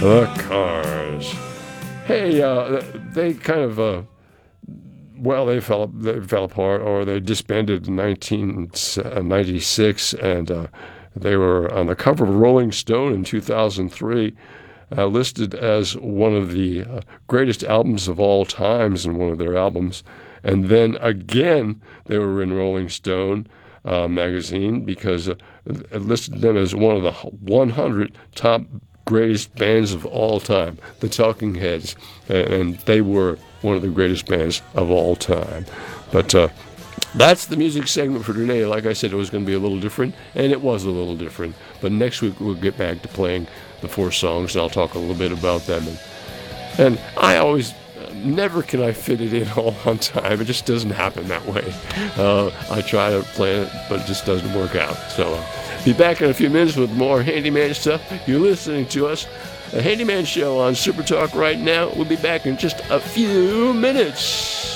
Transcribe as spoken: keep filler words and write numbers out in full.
The Cars. Hey, uh, they kind of, uh, well, they fell, they fell apart, or they disbanded in nineteen ninety-six, and uh, they were on the cover of Rolling Stone in two thousand three, uh, listed as one of the uh, greatest albums of all times in one of their albums. And then again, they were in Rolling Stone uh, magazine because uh, it listed them as one of the one hundred top greatest bands of all time, the Talking Heads, and they were one of the greatest bands of all time. But uh, that's the music segment for today. Like I said, it was going to be a little different, and it was a little different. But next week, we'll get back to playing the four songs, and I'll talk a little bit about them. And, and I always, never can I fit it in all on time. It just doesn't happen that way. Uh, I try to plan it, but it just doesn't work out. So uh, be back in a few minutes with more Handyman stuff. You're listening to us, the Handyman Show on Super Talk right now. We'll be back in just a few minutes.